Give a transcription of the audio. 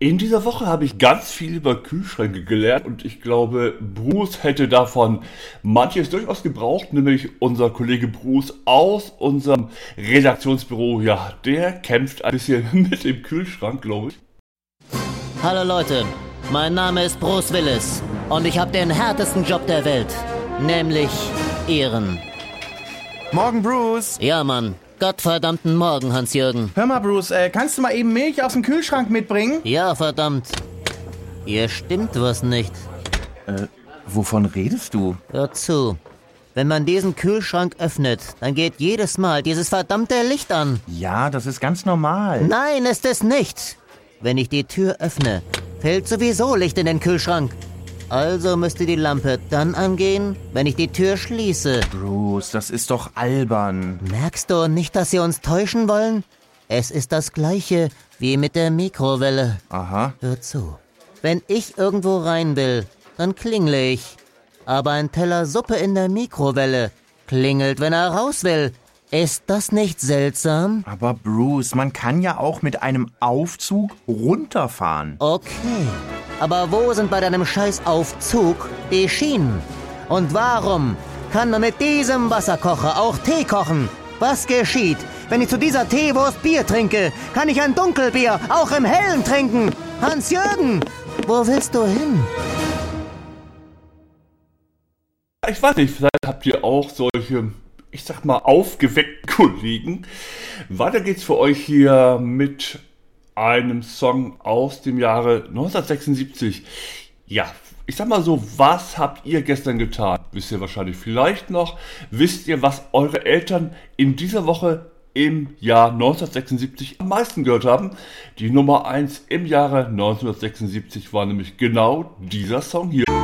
In dieser Woche habe ich ganz viel über Kühlschränke gelernt und ich glaube, Bruce hätte davon manches durchaus gebraucht, nämlich unser Kollege Bruce aus unserem Redaktionsbüro. Ja, der kämpft ein bisschen mit dem Kühlschrank, glaube ich. Hallo Leute, mein Name ist Bruce Willis und ich habe den härtesten Job der Welt, nämlich Ehren. Morgen, Bruce. Ja, Mann. Gottverdammten Morgen, Hans-Jürgen. Hör mal, Bruce, kannst du mal eben Milch aus dem Kühlschrank mitbringen? Ja, verdammt. Hier stimmt was nicht. Wovon redest du? Hör zu. Wenn man diesen Kühlschrank öffnet, dann geht jedes Mal dieses verdammte Licht an. Ja, das ist ganz normal. Nein, ist es nicht. Wenn ich die Tür öffne, fällt sowieso Licht in den Kühlschrank. Also müsste die Lampe dann angehen, wenn ich die Tür schließe. Bruce, das ist doch albern. Merkst du nicht, dass sie uns täuschen wollen? Es ist das Gleiche wie mit der Mikrowelle. Aha. Hör zu. Wenn ich irgendwo rein will, dann klingle ich. Aber ein Teller Suppe in der Mikrowelle klingelt, wenn er raus will. Ist das nicht seltsam? Aber Bruce, man kann ja auch mit einem Aufzug runterfahren. Okay, aber wo sind bei deinem Scheißaufzug die Schienen? Und warum kann man mit diesem Wasserkocher auch Tee kochen? Was geschieht, wenn ich zu dieser Teewurst Bier trinke? Kann ich ein Dunkelbier auch im Hellen trinken? Hans-Jürgen, wo willst du hin? Ich weiß nicht, vielleicht habt ihr auch solche, ich sag mal, aufgeweckten Kollegen. Weiter geht's für euch hier mit einem Song aus dem Jahre 1976. Ja, ich sag mal so, was habt ihr gestern getan? Wisst ihr wahrscheinlich vielleicht noch. Wisst ihr, was eure Eltern in dieser Woche im Jahr 1976 am meisten gehört haben? Die Nummer 1 im Jahre 1976 war nämlich genau dieser Song hier.